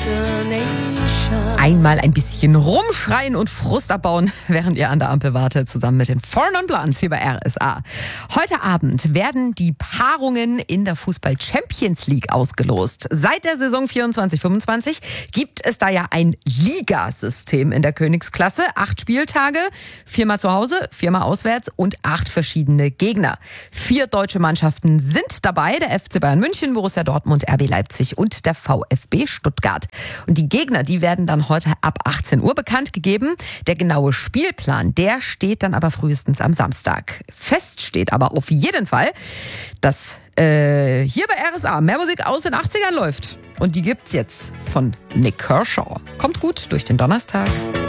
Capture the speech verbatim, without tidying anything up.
Einmal ein bisschen rumschreien und Frust abbauen, während ihr an der Ampel wartet, zusammen mit den Four Non Blondes hier bei R S A. Heute Abend werden die Paarungen in der Fußball-Champions League ausgelost. Seit der Saison vierundzwanzig fünfundzwanzig gibt es da ja ein Ligasystem in der Königsklasse. Acht Spieltage, viermal zu Hause, viermal auswärts und acht verschiedene Gegner. Vier deutsche Mannschaften sind dabei, der F C Bayern München, Borussia Dortmund, R B Leipzig und der VfB Stuttgart. Und die Gegner, die werden dann heute ab achtzehn Uhr bekannt gegeben. Der genaue Spielplan, der steht dann aber frühestens am Samstag. Fest steht aber auf jeden Fall, dass äh, hier bei R S A mehr Musik aus den achtzigern läuft. Und die gibt's jetzt von Nik Kershaw. Kommt gut durch den Donnerstag.